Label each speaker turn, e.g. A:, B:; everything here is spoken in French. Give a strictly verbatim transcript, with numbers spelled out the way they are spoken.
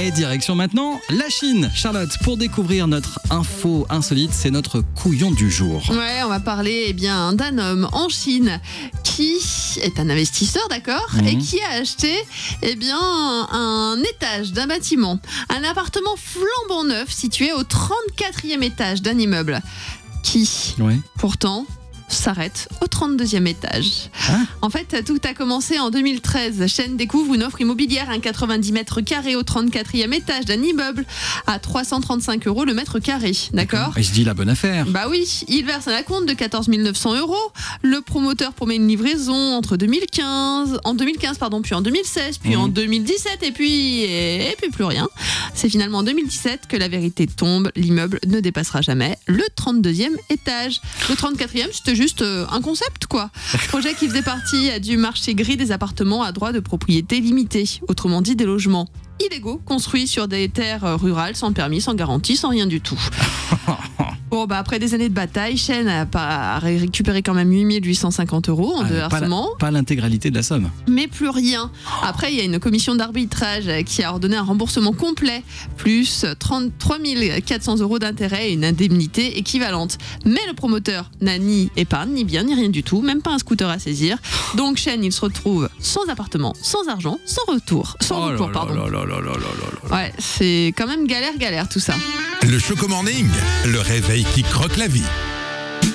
A: Et direction maintenant la Chine. Charlotte, pour découvrir notre info insolite, c'est notre couillon du jour.
B: Ouais, on va parler eh bien, d'un homme en Chine qui est un investisseur, d'accord,
A: Mmh.
B: et qui a acheté eh bien, un étage d'un bâtiment, un appartement flambant neuf situé au trente-quatrième étage d'un immeuble qui,
A: Ouais.
B: pourtant, s'arrête au trente-deuxième étage.
A: Hein
B: En fait, tout a commencé en deux mille treize. Shen découvre une offre immobilière, un quatre-vingt-dix mètres carrés au trente-quatrième étage d'un immeuble à trois cent trente-cinq euros le mètre carré. D'accord ?
A: Et je dis la bonne affaire.
B: Bah oui, il verse un acompte de quatorze mille neuf cents euros. Le promoteur promet une livraison entre deux mille quinze, en deux mille quinze pardon, puis en deux mille seize, puis
A: Mmh.
B: en deux mille dix-sept et puis et puis plus rien. C'est finalement en deux mille dix-sept que la vérité tombe. L'immeuble ne dépassera jamais le trente-deuxième étage. Le trente-quatrième, c'était juste euh, un concept quoi. Projet qui faisait partie du marché gris des appartements à droit de propriété limité. Autrement dit, des logements illégaux construits sur des terres rurales sans permis, sans garantie, sans rien du tout. Bon, bah après des années de bataille, Shen a, pas, a récupéré quand même huit mille huit cent cinquante euros en
A: Ah,
B: déversement,
A: pas, la- pas l'intégralité de la somme.
B: mais plus rien. Après, il y a une commission d'arbitrage qui a ordonné un remboursement complet, plus trente-trois mille quatre cents euros d'intérêt et une indemnité équivalente. Mais le promoteur n'a ni épargne, ni bien, ni rien du tout, même pas un scooter à saisir. Donc Shen, il se retrouve sans appartement, sans argent, sans retour, sans
A: Oh là
B: recours,
A: là
B: pardon.
A: là là là là là là.
B: Ouais, c'est quand même galère, galère tout ça.
C: Le Choco Morning, le réveil qui croque la vie.